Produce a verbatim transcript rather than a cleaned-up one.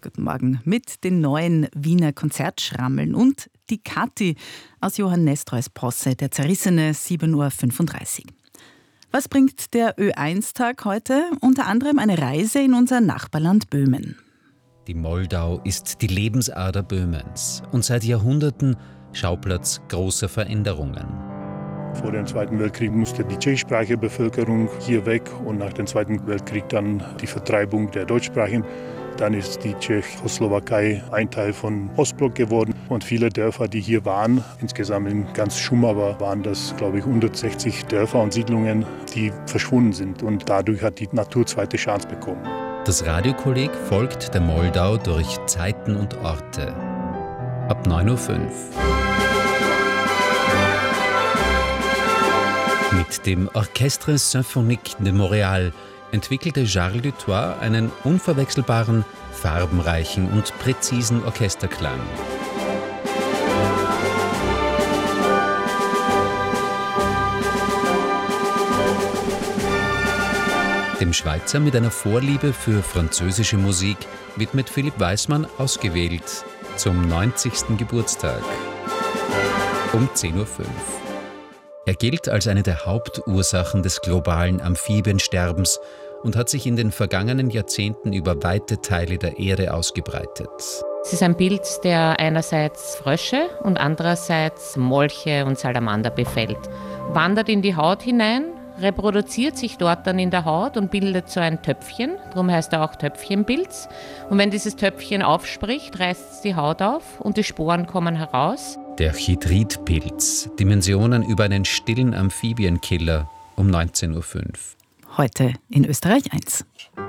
Guten Morgen. Mit den neuen Wiener Konzertschrammeln und die Kathi aus Johann Nestreus Posse, der zerrissene sieben Uhr fünfunddreißig. Was bringt der Ö eins Tag heute? Unter anderem eine Reise in unser Nachbarland Böhmen. Die Moldau ist die Lebensader Böhmens und seit Jahrhunderten Schauplatz großer Veränderungen. Vor dem Zweiten Weltkrieg musste die tschechischsprachige Bevölkerung hier weg und nach dem Zweiten Weltkrieg dann die Vertreibung der Deutschsprachigen. Dann ist die Tschechoslowakei ein Teil von Ostblock geworden und viele Dörfer, die hier waren, insgesamt in ganz Schumava waren das, glaube ich, hundertsechzig Dörfer und Siedlungen, die verschwunden sind und dadurch hat die Natur zweite Chance bekommen. Das Radiokolleg folgt der Moldau durch Zeiten und Orte. Ab neun Uhr fünf. Mit dem Orchestre Symphonique de Montréal entwickelte Charles Dutoit einen unverwechselbaren, farbenreichen und präzisen Orchesterklang. Dem Schweizer mit einer Vorliebe für französische Musik widmet Philipp Weismann ausgewählt zum neunzigsten Geburtstag um zehn Uhr fünf. Er gilt als eine der Hauptursachen des globalen Amphibiensterbens und hat sich in den vergangenen Jahrzehnten über weite Teile der Erde ausgebreitet. Es ist ein Pilz, der einerseits Frösche und andererseits Molche und Salamander befällt. Wandert in die Haut hinein, reproduziert sich dort dann in der Haut und bildet so ein Töpfchen, darum heißt er auch Töpfchenpilz. Und wenn dieses Töpfchen aufspricht, reißt es die Haut auf und die Sporen kommen heraus. Der Chytridpilz, Dimensionen über einen stillen Amphibienkiller um neunzehn Uhr fünf. Heute in Österreich eins.